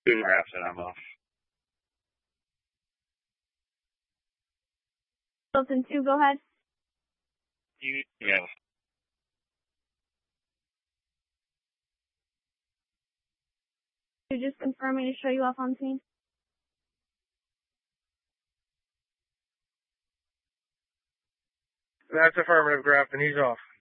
2 wraps and I'm off. Wilson 2, go ahead. Yes. You're just confirming to show you off on scene? That's affirmative, Grafton. He's off.